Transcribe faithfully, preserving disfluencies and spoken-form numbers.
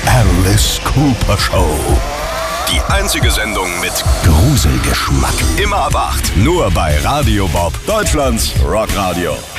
Alice Cooper Show. Die einzige Sendung mit Gruselgeschmack. immer ab acht. Nur bei Radio Bob, Deutschlands Rockradio.